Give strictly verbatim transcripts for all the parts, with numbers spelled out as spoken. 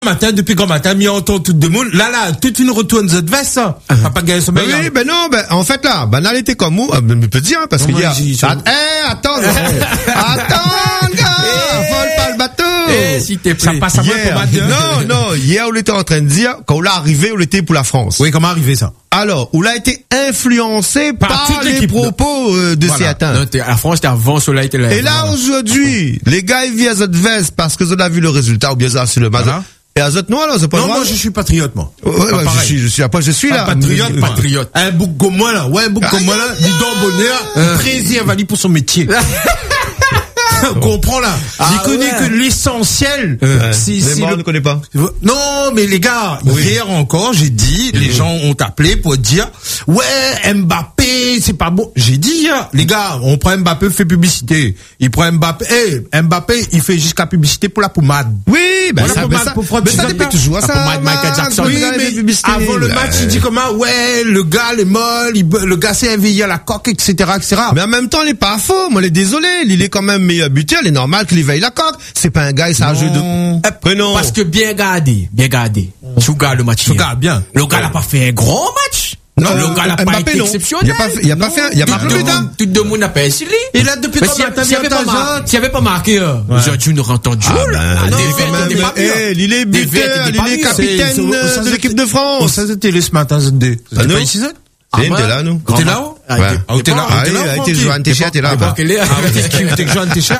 Matin, depuis quand matin, mi entend tout le monde. Là, là, toute une retourne de veste, ça. Papa gagne son meilleur. Oui, ben non, ben, en fait, là, banal était comme où? Je peux dire, hein, parce qu'il y a, eh, attends, attends, gars, vole pas le bateau. Eh, si t'es ça passe à moi pour battre. Non, non, hier, on était en train de dire, quand on l'a arrivé, on était pour la France. Oui, comment arrivé ça? Alors, on a été influencé par, par les propos euh, de voilà. certains. La France, c'était avant, cela était là. Et là, aujourd'hui, les gars, ils viennent à cette veste parce que vous avez vu le résultat, ou bien ça, sur le match. Voilà. Et à autres, non, alors, c'est pas non, moi, moi, je suis patriote, moi. Ouais, ouais, je suis, je suis, après, je suis là. Patriote, patriote. Un bouc comme moi, là. Ouais, un bouc comme moi, là. Dis donc, bonheur. Très invalide pour son métier. Comprends là. Ah, J'y connais ouais. que l'essentiel. Euh, si, si moi, le... on ne connaît pas. Non, mais les gars, oui. hier encore, j'ai dit, les mmh. gens ont appelé pour dire, ouais, Mbappé, c'est pas bon. J'ai dit hier, les gars, on prend Mbappé, fait publicité. Il prend Mbappé, hey, Mbappé, il fait jusqu'à publicité pour la pommade. Oui, ben voilà, ça, pommade, ça, pour mais ça dépend toujours la ça. Pommade Michael Jackson. Oui, mais avant le match, il dit comment, ouais, le gars, les molles, il, le gars s'est éveillé à la coque, et cetera, et cetera. Mais en même temps, il est pas faux. Moi, il est désolé. Il est quand même meilleur buteur. Il est normal qu'il éveille la coque. C'est pas un gars, il s'agit de... Eh, non. Parce que bien gardé, bien gardé. Tu regardes le match. Tu regardes bien. Le gars n'a pas fait un grand match. Non, le gars n'a pas été exceptionnel. Il a pas fait, il a pas fait, il a pas fait tout le monde n'a pas essayé. Et là, depuis quand t'as s'il n'y avait pas marqué, aujourd'hui, nous rentrons du jeu. Il est buteur, il est capitaine de l'équipe de France. On s'est télé ce matin, Z D. Vous n'êtes pas ici, Z? C'est une de là, nous. T'es là, où? Ouais. Ah, t'es là, ah, t'es t'es Joanne Técher, t'es là, bah. Ah, t'es Joanne Técher?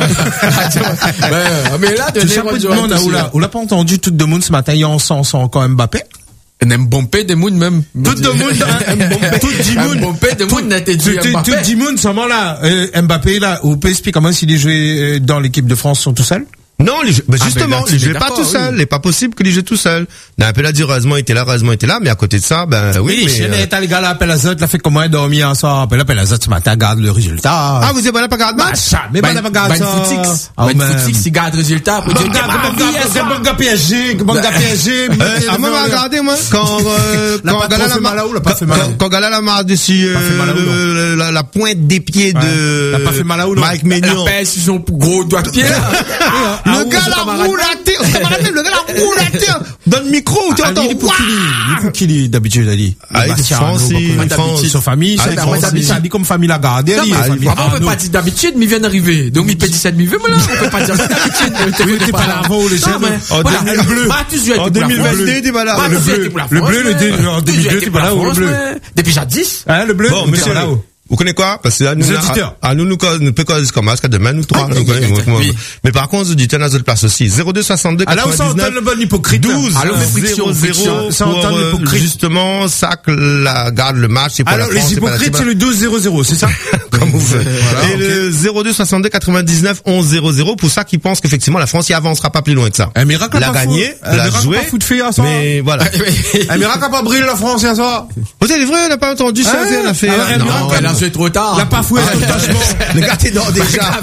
Mais là, tu sais pas de monde, on l'a pas entendu tout le monde ce matin, il y a encore Mbappé. Mbappé de monde même. Tout le monde, tout le monde. Mbappé de monde n'a été dit Mbappé. Tout le monde, seulement là, Mbappé là, vous pouvez expliquer comment s'il est joué dans l'équipe de France sont tout seuls? Non, les jeux, bah justement, ah ben là, il jouait pas tout seul. Oui. Il est pas possible qu'il joue tout seul. On a appelé à dire, heureusement, il était là, heureusement, il était là, mais à côté de ça, ben, oui. Oui, mais, euh... les gars, là, appelle à Zot, là, fait comment il dormi en soir, appelle à Zot ce matin, regarde le résultat. Ah, vous avez pas regardé le match? Mais pas regardé ça. Footix. Ben Footix, il garde le résultat. Bon gars P S G, bon gars P S G. Ah, moi, m'a regardé, moi, quand, quand Gala quand Gala la marre dessus, la pointe des pieds de Mike Maignan. La pèse, ils ont gros doigts de pied. Le gars, là, roule la terre, le gars là roule la terre dans le micro, tu entends. Il faut qu'il est d'habitude, Ali. Ah, il est français, d'habitude, sa famille, ça dit comme famille la garde. On peut pas dire d'habitude, mais il vient d'arriver. Donc, il peut dire ça de mieux, mais là, on peut pas dire d'habitude. Tu pas là avant, les gens. Le bleu. En deux mille vingt-deux, t'es pas là. Le bleu, le bleu, en deux mille deux, t'es pas là, le bleu. Depuis jadis. Hein, le bleu, bon, monsieur là. Vous connaissez quoi? Parce que là, nous, à nous, nous, nous, peut causer comme ça, demain, nous trois, nous connaissons. Mais par contre, vous dites, il y a une autre place aussi. zéro deux soixante-deux quatre-vingt-dix-neuf. Ah là, on s'entend le bon hypocrite. douze. Alors, zéro zéro. Ça entend l'hypocrite. Justement, ça que la garde le match, c'est pour la France. Alors, les hypocrites, c'est le douze zéro zéro, c'est ça? Comme vous voulez. Et le zéro deux soixante-deux quatre-vingt-dix-neuf onze zéro zéro, pour ça qui pense qu'effectivement, la France y avancera pas plus loin que ça. Un miracle. Elle a gagné, elle a joué. Mais voilà. Un miracle a pas brillé la France, hier soir. Vous savez, vrai, on n'a pas entendu ça, elle a fait. Non, elle a joué trop tard. Pas foué, franchement. Le gars, t'es dans déjà.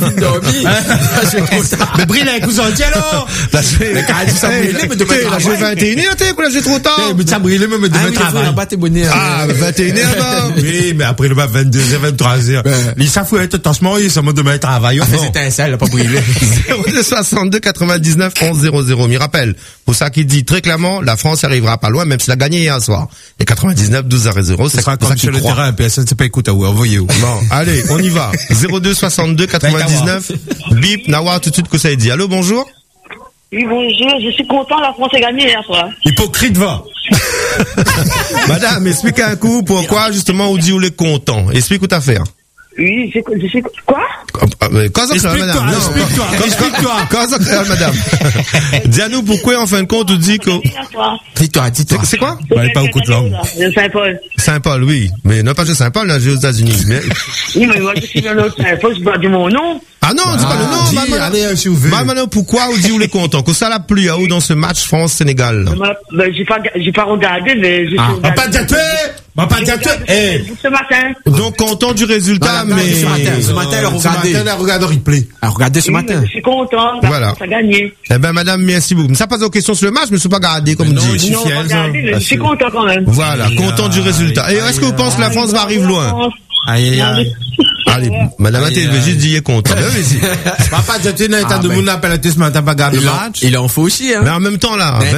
Mais brille un cousin entier, alors. La joué, le gars, ça brûlé, mais de mettre. La joué vingt et une heures, t'es, pour la jouer trop tard. Mais ça brûlé, même de mettre travail. Ah, vingt et une heures, oui, mais après le bas, vingt-deux heures, vingt-trois heures. Il s'affoue, totalement, il s'en de mettre travail. C'était un seul, pas brûlé. zéro deux soixante-deux quatre-vingt-dix-neuf onze zéro zéro. M'y rappelle. Pour ça qu'il dit très clairement, la France arrivera pas loin, même s'il a gagné hier soir. Et quatre-vingt-dix-neuf douze zéro, c'est ça comme sur le terrain, P S N, c'est pas écoute à vous, envoyez-vous. Bon, allez, on y va. zéro deux soixante-deux quatre-vingt-dix-neuf. Bip, Nawar, tout de suite que ça dit. Allô, bonjour. Oui, bonjour. Je suis content, la France a gagné hier soir. Hypocrite va. Madame, expliquez un coup pourquoi justement on dit on est content. Explique où t'as fait. Oui, je, je sais quoi? Quoi ça crée, madame? Non, explique-toi, explique-toi. Quoi ça crée, madame? Dis-nous pourquoi en fin de compte on dit que. Dis-toi, dis-toi. C'est quoi? Bah, pas beaucoup de langue. Saint-Paul. Saint-Paul, oui. Mais non pas juste Saint-Paul, là, j'ai aux États-Unis. Mais... Oui, mais moi, je suis dans l'autre Saint-Paul, je dois dire mon nom. Ah non, c'est pas le nom. Dis, allez, si vous voulez. Bah, maintenant, pourquoi on dit on est content? Que ça l'a plu à où dans ce match France-Sénégal? Ben, j'ai pas, j'ai pas regardé, mais je suis regardé. Ah, pas de Bah, pas de eh. Ce matin. Donc, content du résultat, non, mais. Ce matin, ce matin, elle a regardé. Ce matin, elle a regardé le replay. Elle a regardé ce matin. Je suis content. Voilà. Ça a gagné. Eh ben, madame, merci beaucoup. Mais ça passe aux questions sur le match, mais je ne suis pas regardé, comme non, dit. Je suis non, fier, regardé, je suis content quand même. Voilà, content du résultat. Et est-ce que vous pensez que la France va arriver loin? Aïe, aïe, aïe. Allez, madame a juste dit, il est content. Papa, tu es dans l'état de mon appel à ce matin, pas gagné le match. Il en faut aussi, hein. Mais en même temps, là,